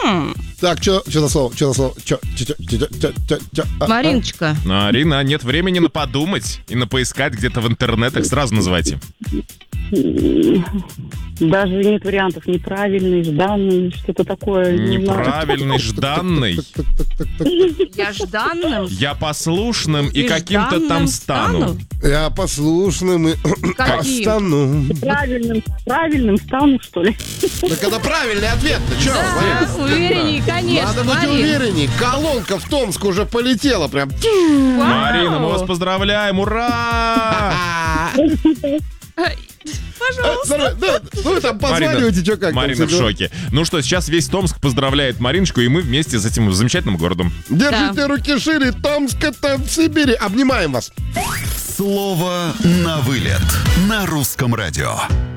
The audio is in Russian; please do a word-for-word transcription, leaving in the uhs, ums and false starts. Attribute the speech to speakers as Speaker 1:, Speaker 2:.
Speaker 1: М.
Speaker 2: Так, что за слово? Что за слово? Чё, чё, чё, чё, чё, чё, чё, а, а?
Speaker 1: Мариночка.
Speaker 3: Ну, Арина, нет времени на подумать и на поискать где-то в интернетах. Сразу называйте.
Speaker 4: Даже нет вариантов. Неправильный, жданный, что-то такое. не знаю.
Speaker 3: Неправильный, жданный.
Speaker 2: Так, так, так, так, так.
Speaker 1: Я жданным.
Speaker 3: Я послушным и
Speaker 1: И
Speaker 3: каким-то
Speaker 1: жданным
Speaker 3: там стану.
Speaker 2: Я послушным и
Speaker 1: Каким?
Speaker 2: стану.
Speaker 4: Правильным, правильным стану, что ли?
Speaker 2: Так это правильный ответ. Ты чё,
Speaker 1: Да,
Speaker 2: Марин?
Speaker 1: уверенней, конечно,
Speaker 2: Надо быть
Speaker 1: Марин.
Speaker 2: уверенней. Колонка в Томск уже полетела прям.
Speaker 1: Вау.
Speaker 3: Марина, мы вас поздравляем, ура!
Speaker 1: Пожалуйста.
Speaker 2: Да, ну там позванивайте, что как. там
Speaker 3: Марина в
Speaker 2: всё дела.
Speaker 3: шоке. Ну что, сейчас весь Томск поздравляет Мариночку, и мы вместе с этим замечательным городом.
Speaker 2: Держите
Speaker 1: Да.
Speaker 2: руки шире, Томск это в Сибири. Обнимаем вас.
Speaker 5: Слово на вылет на русском радио.